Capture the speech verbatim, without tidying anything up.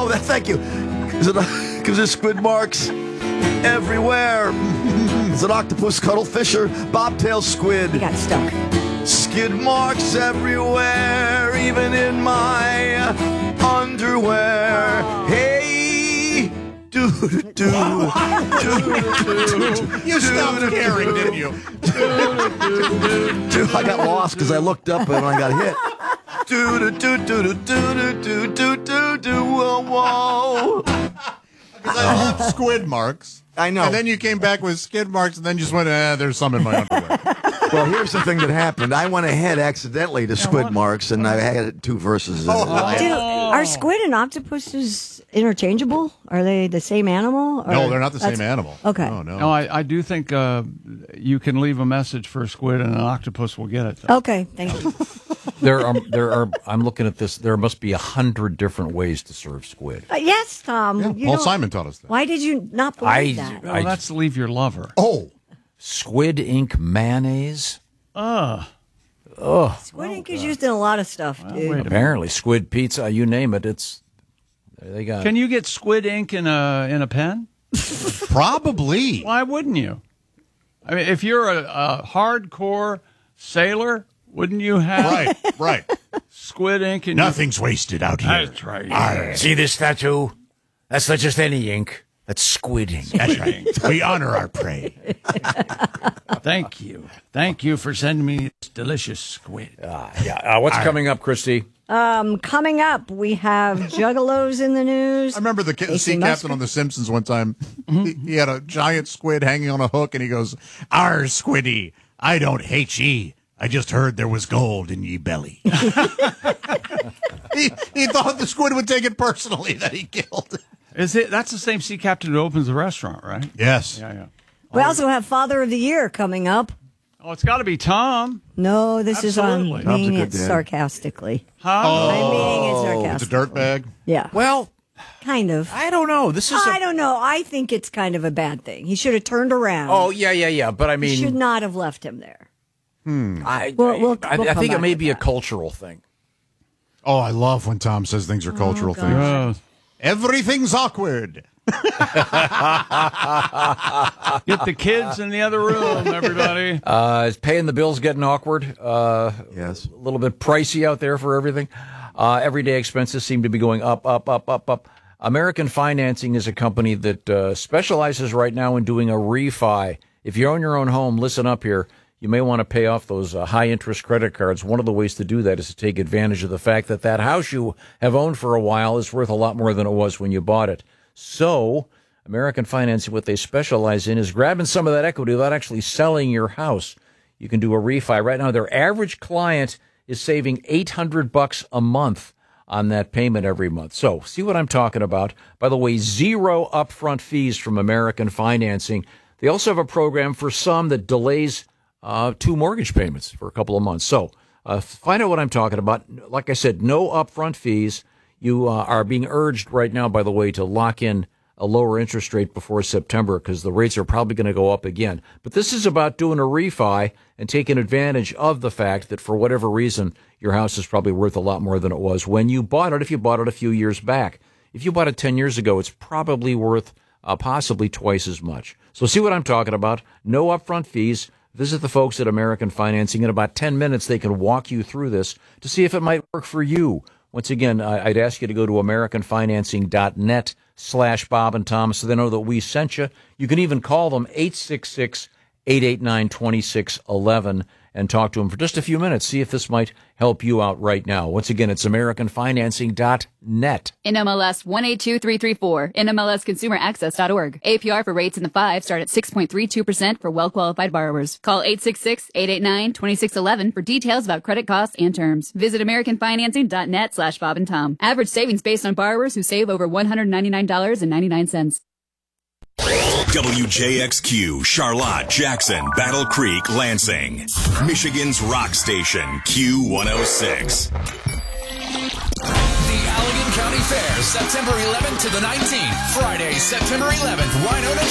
Oh, that, thank you. Is it because there's squid marks everywhere? Is it octopus, cuttlefish, bobtail squid? You got stuck. Skid marks everywhere, even in my underwear. Oh. Hey, do do do do. You stopped caring, didn't you? I got lost because I looked up and I got hit. Do do do do do do do do do do. Whoa whoa. Because I love squid marks. I know. And then you came back with skid marks, and then just went, eh, there's some in my underwear. Well, here's the thing that happened. I went ahead accidentally to squid marks, and I had two verses. Oh. Dude, are squid and octopuses interchangeable? Are they the same animal? Or No, they're not the same that's- animal. Okay. No, no. No, I, I do think uh, you can leave a message for a squid and an octopus will get it. Though. Okay, thank you. There are, there are. I'm looking at this. There must be a hundred different ways to serve squid. Uh, yes, Tom. Yeah, you Paul don't- Simon taught us that. Why did you not believe I- that? Well, that's leave your lover. Oh, Squid ink mayonnaise. Ugh. Squid ink is used in a lot of stuff, dude. wait a minute. Apparently, squid pizza. You name it. It's they got. Can you get squid ink in a in a pen? probably. Why wouldn't you? I mean, if you're a, a hardcore sailor, wouldn't you have Right, right. squid ink in Nothing's wasted out your... here. That's right. Arr. See this tattoo? That's not just any ink. That's squid ink. That's right. We honor our prey. Thank you. Thank you for sending me this delicious squid. Uh, yeah. Uh, what's coming up, Christy? Um, coming up, we have juggalos in the news. I remember the ca- Casey sea Musgraves. captain on The Simpsons one time. He, he had a giant squid hanging on a hook, and he goes, "Arr, squiddy, I don't hate ye. I just heard there was gold in ye belly." he, he thought the squid would take it personally that he killed. Is it? That's the same sea captain who opens the restaurant, right? Yes. Yeah, yeah. We also have Father of the Year coming up. Oh, it's got to be Tom. No, this Absolutely. is Tom's on a meaning good it dad. sarcastically. Huh? Oh, I'm meaning it it's a sarcastically. dirtbag. Yeah, Well, kind of. I don't know. This is. I A, don't know. I think it's kind of a bad thing. He should have turned around. oh yeah, yeah, yeah. But I he should mean, not have left him there. I, We'll- we'll- I, we'll I come think it back may with be a that. cultural thing. Oh, I love when Tom says things are cultural God. things. Uh, Everything's awkward. get the kids in the other room, everybody. Uh, is paying the bills getting awkward? Uh, Yes. a little bit pricey out there for everything. Uh, everyday expenses seem to be going up, up, up, up, up. American Financing is a company that uh, specializes right now in doing a refi. If you own your own home, listen up here. You may want to pay off those uh, high-interest credit cards. One of the ways to do that is to take advantage of the fact that that house you have owned for a while is worth a lot more than it was when you bought it. So American Financing, what they specialize in is grabbing some of that equity without actually selling your house. You can do a refi. Right now, their average client is saving eight hundred bucks a month on that payment every month. So see what I'm talking about. By the way, zero upfront fees from American Financing. They also have a program for some that delays uh, two mortgage payments for a couple of months. So uh, find out what I'm talking about. Like I said, no upfront fees. You uh, are being urged right now, by the way, to lock in a lower interest rate before September because the rates are probably going to go up again. But this is about doing a refi and taking advantage of the fact that for whatever reason, your house is probably worth a lot more than it was when you bought it, if you bought it a few years back. If you bought it ten years ago, it's probably worth uh, possibly twice as much. So see what I'm talking about. No upfront fees. Visit the folks at American Financing. In about ten minutes, they can walk you through this to see if it might work for you. Once again, I'd ask you to go to americanfinancing.net slash Bob and Tom so they know that we sent you. You can even call them eight six six, eight eight nine, two six one one and talk to them for just a few minutes. See if this might help you out right now. Once again, it's americanfinancing dot net. N M L S one eight two three three four, N M L S consumer access dot org. A P R for rates in the five start at six point three two percent for well-qualified borrowers. Call eight six six, eight eight nine, two six one one for details about credit costs and terms. Visit americanfinancing.net slash Bob and Tom. Average savings based on borrowers who save over one hundred ninety-nine dollars and ninety-nine cents. W J X Q, Charlotte, Jackson, Battle Creek, Lansing. Michigan's rock station, Q one oh six. The Allegan County Fair, September eleventh to the nineteenth. Friday, September eleventh, Winona